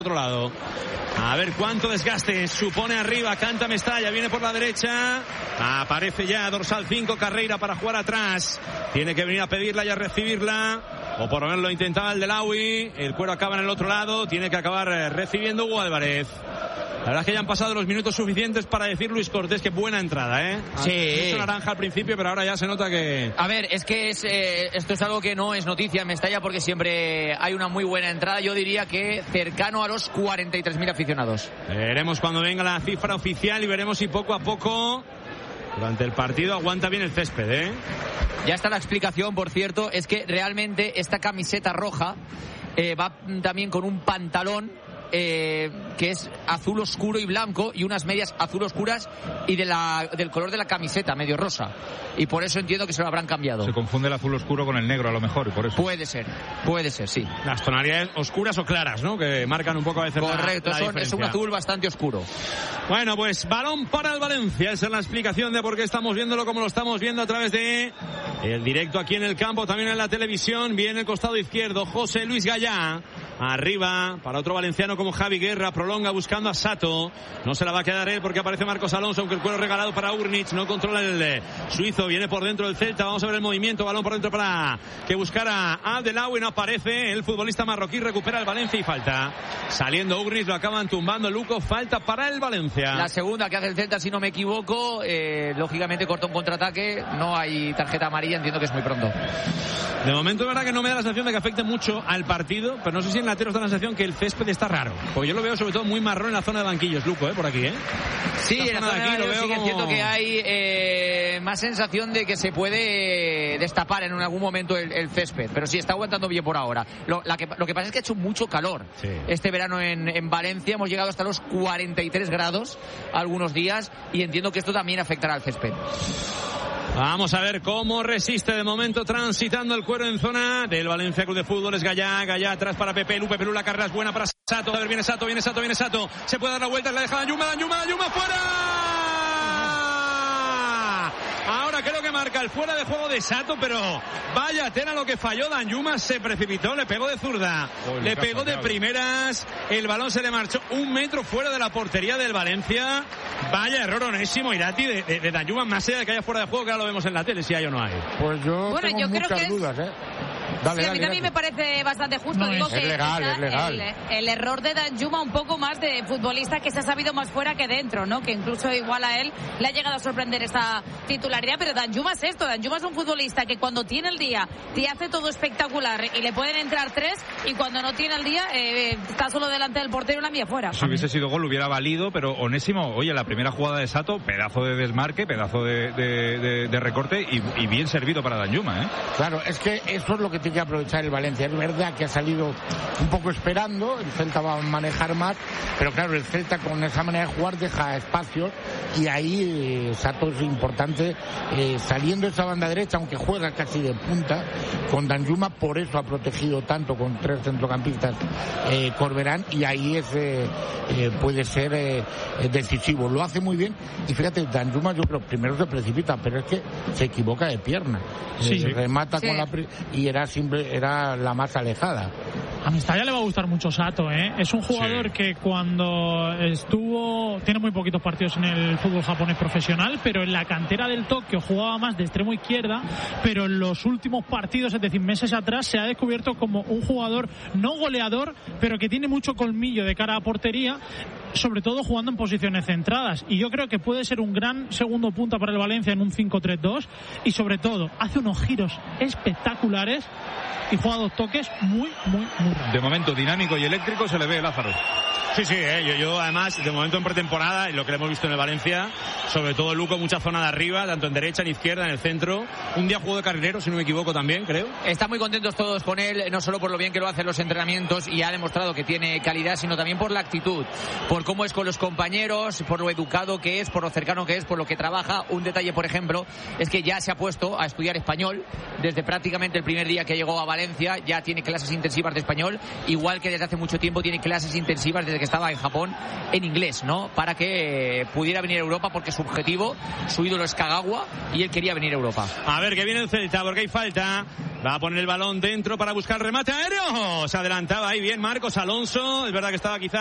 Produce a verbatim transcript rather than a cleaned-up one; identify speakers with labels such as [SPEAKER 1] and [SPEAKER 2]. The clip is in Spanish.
[SPEAKER 1] otro lado. A ver cuánto desgaste supone arriba. Canta Mestalla, viene por la derecha. Aparece ya dorsal cinco Carreira para jugar atrás. Tiene que venir a pedirla y a recibirla. O por lo menos lo intentaba el del Aui. El cuero acaba en el otro lado. Tiene que acabar recibiendo Hugo Álvarez. La verdad es que ya han pasado los minutos suficientes para decir, Luis Cortés, que buena entrada, ¿eh?
[SPEAKER 2] Sí.
[SPEAKER 1] Mucho naranja al principio, pero ahora ya se nota que...
[SPEAKER 2] A ver, es que es, eh, esto es algo que no es noticia en Mestalla porque siempre hay una muy buena entrada. Yo diría que cercano a los cuarenta y tres mil aficionados.
[SPEAKER 1] Veremos cuando venga la cifra oficial y veremos si poco a poco durante el partido aguanta bien el césped, ¿eh?
[SPEAKER 2] Ya está la explicación, por cierto, es que realmente esta camiseta roja eh, va también con un pantalón Eh, que es azul oscuro y blanco y unas medias azul oscuras y de la, del color de la camiseta, medio rosa, y por eso entiendo que se lo habrán cambiado.
[SPEAKER 3] Se confunde el azul oscuro con el negro a lo mejor y por eso.
[SPEAKER 2] Puede ser, puede ser, sí.
[SPEAKER 1] Las tonalidades oscuras o claras, ¿no? Que marcan un poco a veces.
[SPEAKER 2] Correcto,
[SPEAKER 1] la, la
[SPEAKER 2] son, es un azul bastante oscuro.
[SPEAKER 1] Bueno, pues balón para el Valencia. Esa es la explicación de por qué estamos viéndolo como lo estamos viendo a través de el directo aquí en el campo, también en la televisión. Viene el costado izquierdo José Luis Gallá. Arriba para otro valenciano como Javi Guerra, prolonga buscando a Sato, no se la va a quedar él porque aparece Marcos Alonso, aunque el cuero regalado para Urnic, no controla el suizo, viene por dentro del Celta, vamos a ver el movimiento, balón por dentro para que buscara a Abdelawi, no aparece, el futbolista marroquí recupera el Valencia y falta, saliendo Urnic, lo acaban tumbando Luco, falta para el Valencia.
[SPEAKER 2] La segunda que hace el Celta, si no me equivoco, eh, lógicamente corta un contraataque, no hay tarjeta amarilla, entiendo que es muy pronto.
[SPEAKER 1] De momento es verdad que no me da la sensación de que afecte mucho al partido, pero no sé si en lateros da la sensación que el césped está raro, porque yo lo veo sobre todo muy marrón en la zona de banquillos, Luco, ¿eh? Por aquí, ¿eh?
[SPEAKER 2] Sí, en la zona de aquí lo veo, sí que como... entiendo que hay eh, más sensación de que se puede destapar en algún momento el, el césped, pero sí, está aguantando bien por ahora. Lo, la que, lo que pasa es que ha hecho mucho calor sí. este verano en, en Valencia, hemos llegado hasta los cuarenta y tres grados algunos días y entiendo que esto también afectará al césped.
[SPEAKER 1] Vamos a ver cómo resiste de momento transitando el cuero en zona del Valencia Club de Fútbol. Es Gallá, Gallá atrás para Pepe Lu, Pepe Lu, la carrera es buena para Sato. A ver, viene Sato, viene Sato, viene Sato. Se puede dar la vuelta, la deja Danjuma, Danjuma, Danjuma, fuera. Ahora creo que marca el fuera de juego de Sato, pero vaya tela lo que falló. Danjuma, se precipitó, le pegó de zurda, oh, le pegó de primeras, el balón se le marchó un metro fuera de la portería del Valencia. Vaya error onésimo, Irati, de, de, de Danjuma, más allá de que haya fuera de juego, que ahora lo vemos en la tele, si hay o no hay.
[SPEAKER 4] Pues yo
[SPEAKER 5] bueno,
[SPEAKER 4] tengo
[SPEAKER 5] yo
[SPEAKER 4] muchas
[SPEAKER 5] creo que
[SPEAKER 4] dudas,
[SPEAKER 5] es...
[SPEAKER 4] ¿eh? Dale,
[SPEAKER 5] sí, a mí
[SPEAKER 4] dale,
[SPEAKER 5] también
[SPEAKER 4] dale.
[SPEAKER 5] me parece bastante justo.
[SPEAKER 4] No,
[SPEAKER 5] Digo
[SPEAKER 4] es,
[SPEAKER 5] que
[SPEAKER 4] es legal, es legal.
[SPEAKER 5] El, el error de Danjuma un poco más de futbolista que se ha sabido más fuera que dentro, ¿no? Que incluso igual a él le ha llegado a sorprender esta titularidad, pero Danjuma es esto, Danjuma es un futbolista que cuando tiene el día te hace todo espectacular y le pueden entrar tres, y cuando no tiene el día eh, está solo delante del portero y la mía fuera.
[SPEAKER 3] Si hubiese sido gol hubiera valido, pero Onésimo, oye, la primera jugada de Sato, pedazo de desmarque, pedazo de, de, de, de recorte y, y bien servido para Danjuma, ¿eh?
[SPEAKER 4] Claro, es que eso es lo que tiene que aprovechar el Valencia. Es verdad que ha salido un poco esperando, el Celta va a manejar más, pero claro, el Celta con esa manera de jugar deja espacios y ahí eh, Sato es importante eh, saliendo esa banda derecha, aunque juega casi de punta con Danjuma, por eso ha protegido tanto con tres centrocampistas eh, Corberán, y ahí es, eh, eh, puede ser eh, decisivo, lo hace muy bien. Y fíjate, Danjuma yo creo primero se precipita, pero es que se equivoca de pierna, sí, eh, sí. remata sí. con la pri- y era simple, era la más alejada.
[SPEAKER 6] A Mestalla le va a gustar mucho Sato, ¿eh? Es un jugador sí. que cuando estuvo, tiene muy poquitos partidos en el fútbol japonés profesional, pero en la cantera del Tokio jugaba más de extremo izquierda, pero en los últimos partidos, es decir, meses atrás, se ha descubierto como un jugador no goleador, pero que tiene mucho colmillo de cara a portería, sobre todo jugando en posiciones centradas, y yo creo que puede ser un gran segundo punta para el Valencia en un cinco tres dos, y sobre todo hace unos giros espectaculares y juega dos toques muy, muy, muy raros.
[SPEAKER 3] De momento dinámico y eléctrico se le ve, Lázaro.
[SPEAKER 1] Sí, sí, eh. yo, yo además, de momento en pretemporada, y lo que hemos visto en el Valencia, sobre todo Luco, mucha zona de arriba, tanto en derecha, en izquierda, en el centro. Un día jugó de carrilero, si no me equivoco también, creo.
[SPEAKER 2] Están muy contentos todos con él, no solo por lo bien que lo hace en los entrenamientos y ha demostrado que tiene calidad, sino también por la actitud, por cómo es con los compañeros, por lo educado que es, por lo cercano que es, por lo que trabaja. Un detalle, por ejemplo, es que ya se ha puesto a estudiar español desde prácticamente el primer día que llegó a Valencia. Ya tiene clases intensivas de español, igual que desde hace mucho tiempo tiene clases intensivas desde que estaba en Japón en inglés, ¿no? Para que pudiera venir a Europa, porque su su objetivo, su ídolo es Kagawa y él quería venir a Europa.
[SPEAKER 1] A ver que viene el Celta porque hay falta. Va a poner el balón dentro para buscar remate aéreo. Se adelantaba ahí bien Marcos Alonso. Es verdad que estaba quizá